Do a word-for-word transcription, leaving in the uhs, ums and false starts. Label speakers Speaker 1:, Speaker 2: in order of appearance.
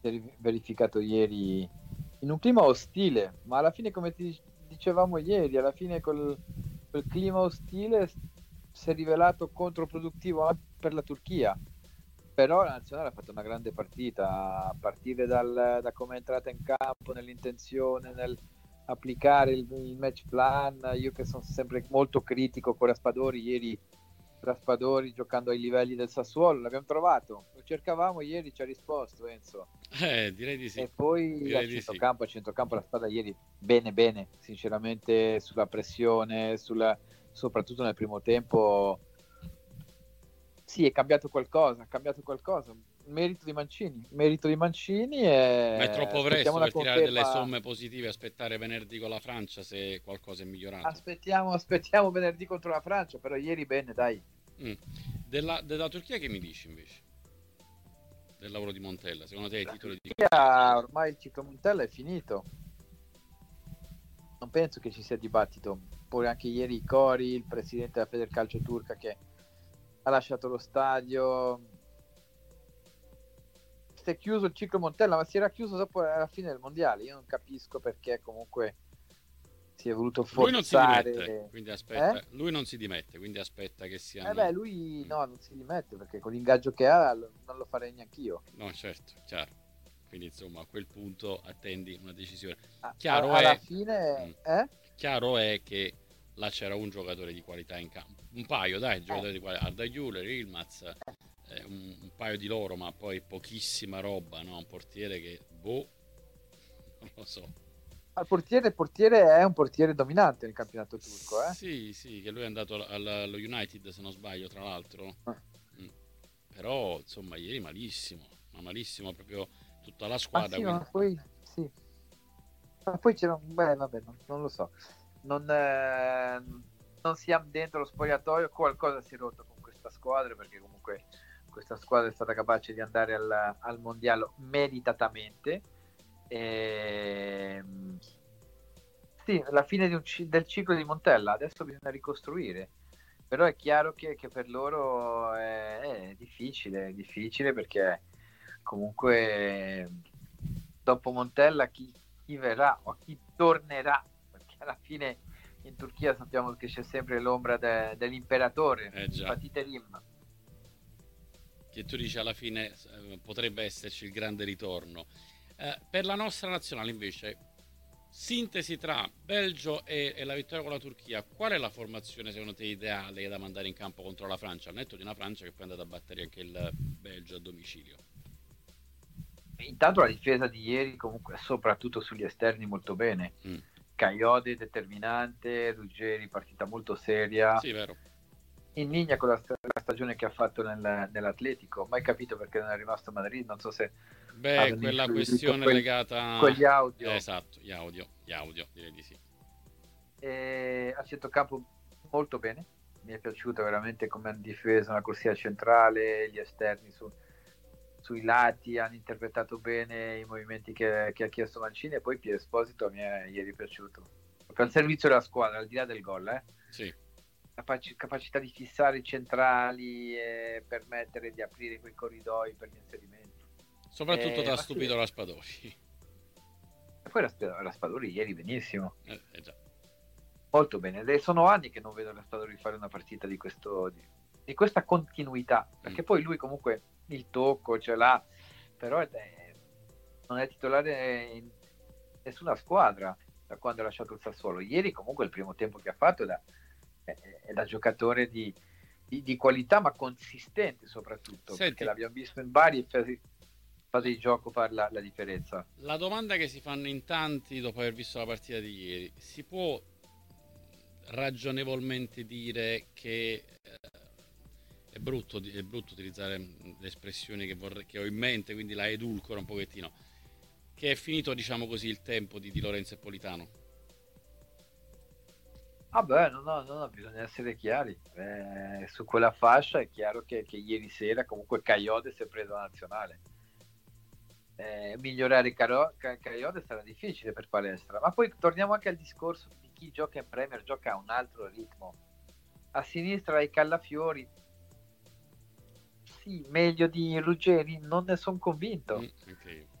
Speaker 1: si è verificato ieri in un clima ostile, ma alla fine, come ti dicevamo ieri, alla fine quel, quel clima ostile si è rivelato controproduttivo anche per la Turchia. Però la nazionale ha fatto una grande partita, a partire dal, da come è entrata in campo, nell'intenzione, nel applicare il, il match plan. Io che sono sempre molto critico con Raspadori, ieri Raspadori giocando ai livelli del Sassuolo, l'abbiamo trovato, lo cercavamo ieri, ci ha risposto Enzo.
Speaker 2: Eh, direi di sì.
Speaker 1: E poi a
Speaker 2: Direi di sì.
Speaker 1: centrocampo, a centrocampo la squadra ieri bene bene, sinceramente sulla pressione, sulla, soprattutto nel primo tempo. Sì, è cambiato qualcosa, è cambiato qualcosa. Merito di Mancini, merito di Mancini
Speaker 2: Ma è
Speaker 1: e
Speaker 2: troppo
Speaker 1: aspettiamo
Speaker 2: presto
Speaker 1: la
Speaker 2: per tirare delle
Speaker 1: conferma.
Speaker 2: somme positive e aspettare venerdì con la Francia se qualcosa è migliorato.
Speaker 1: Aspettiamo, aspettiamo venerdì contro la Francia, però ieri bene, dai.
Speaker 2: Mm. Della, della Turchia che mi dici invece? Del lavoro di Montella, secondo te i
Speaker 1: La
Speaker 2: titoli di coppia?
Speaker 1: Turchia, ormai il ciclo Montella è finito. Non penso che ci sia dibattito. Pure anche ieri i Cori, il presidente della Federcalcio turca che ha lasciato lo stadio. Si è chiuso il ciclo Montella, ma si era chiuso dopo alla fine del mondiale. Io non capisco perché comunque si è voluto
Speaker 2: Lui non si dimette,
Speaker 1: forzare.
Speaker 2: quindi
Speaker 1: Eh?
Speaker 2: aspetta, lui non si dimette, quindi aspetta che
Speaker 1: Eh beh,
Speaker 2: siano...
Speaker 1: lui
Speaker 2: Mm.
Speaker 1: no, non si rimette perché con l'ingaggio che ha lo- non lo farei neanche io.
Speaker 2: No, certo, chiaro. Quindi insomma a quel punto attendi una decisione.
Speaker 1: A- a-
Speaker 2: Chiaro
Speaker 1: alla
Speaker 2: è, mm,
Speaker 1: fine, eh?
Speaker 2: chiaro è che là c'era un giocatore di qualità in campo. Un paio, dai,
Speaker 1: Eh,
Speaker 2: giocatori di qualità. Arda Güler, Ilmaz, eh, un, un paio di loro, ma poi pochissima roba, no? Un portiere che, boh, non lo so.
Speaker 1: al portiere, il portiere è un portiere dominante nel campionato turco, eh?
Speaker 2: Sì, sì, che lui è andato al- allo United, se non sbaglio, tra l'altro.
Speaker 1: Eh.
Speaker 2: Mm. Però, insomma, ieri malissimo, ma malissimo proprio tutta la
Speaker 1: Ma
Speaker 2: squadra,
Speaker 1: sì,
Speaker 2: quindi...
Speaker 1: ma poi sì. Ma poi c'era un... Beh, vabbè, non, non lo so. Non, eh, non siamo dentro lo spogliatoio, qualcosa si è rotto con questa squadra perché comunque questa squadra è stata capace di andare al, al mondiale meritatamente. E, sì, la fine di un ci- del ciclo di Montella, adesso bisogna ricostruire, però è chiaro che, che per loro è, è difficile, è difficile perché comunque dopo Montella chi, chi verrà o chi tornerà, perché alla fine in Turchia sappiamo che c'è sempre l'ombra de- dell'imperatore,
Speaker 2: Eh già,
Speaker 1: Fatih Terim.
Speaker 2: che tu dici alla fine eh, potrebbe esserci il grande ritorno. Eh, per la nostra nazionale invece, sintesi tra Belgio e, e la vittoria con la Turchia, qual è la formazione secondo te ideale da mandare in campo contro la Francia? Al netto di una Francia che poi è andata a battere anche il Belgio a domicilio.
Speaker 1: Intanto la difesa di ieri comunque soprattutto sugli esterni molto bene.
Speaker 2: Mm.
Speaker 1: Caiode determinante, Ruggeri partita molto seria.
Speaker 2: Sì, vero.
Speaker 1: In linea con la, sta- la stagione che ha fatto nel- nell'Atletico, mai capito perché non è rimasto a Madrid, non so se
Speaker 2: Beh,
Speaker 1: abbiano
Speaker 2: quella
Speaker 1: influito
Speaker 2: questione
Speaker 1: quel-
Speaker 2: legata...
Speaker 1: quegli
Speaker 2: Eh,
Speaker 1: audio.
Speaker 2: esatto, gli audio, gli audio, direi di sì.
Speaker 1: E a centrocampo molto bene, mi è piaciuto veramente come hanno difeso la corsia centrale, gli esterni su- sui lati, hanno interpretato bene i movimenti che, che ha chiesto Mancini e poi Pier Esposito mi è ieri piaciuto. Proprio al servizio della squadra, al di là del gol, eh.
Speaker 2: Sì,
Speaker 1: Capaci- capacità di fissare i centrali e permettere di aprire quei corridoi per gli inserimenti.
Speaker 2: soprattutto
Speaker 1: Eh,
Speaker 2: da
Speaker 1: ma sì,
Speaker 2: stupido Raspadori.
Speaker 1: e poi la, la Spadori ieri benissimo,
Speaker 2: Eh, eh già.
Speaker 1: molto bene. Ed sono anni che non vedo la Spadori fare una partita di, questo, di, di questa continuità,
Speaker 2: Mm.
Speaker 1: perché poi lui comunque il tocco ce l'ha, però è, è, non è titolare in nessuna squadra da quando ha lasciato il Sassuolo. Ieri comunque il primo tempo che ha fatto è da, è, è da giocatore di, di, di qualità ma consistente soprattutto, perché
Speaker 2: Senti,
Speaker 1: l'abbiamo visto in varie fasi, fasi di gioco fare la, la differenza.
Speaker 2: la domanda che si fanno in tanti dopo aver visto la partita di ieri, si può ragionevolmente dire che eh, è, brutto, è brutto utilizzare le espressioni che, vorrei, che ho in mente, quindi la edulcoro un pochettino, che è finito, diciamo così, il tempo di Di Lorenzo e Politano.
Speaker 1: Vabbè, no, no, no, no, bisogna essere chiari. Eh, su quella fascia è chiaro che, che ieri sera comunque Caiode si è preso la nazionale. Eh, migliorare Caro- Ca- Caiode sarà difficile per Palestra, ma poi torniamo anche al discorso di chi gioca in Premier, gioca a un altro ritmo. A sinistra hai Callafiori, sì, meglio di Ruggeri, non ne sono
Speaker 2: Mm,
Speaker 1: convinto.
Speaker 2: anche io.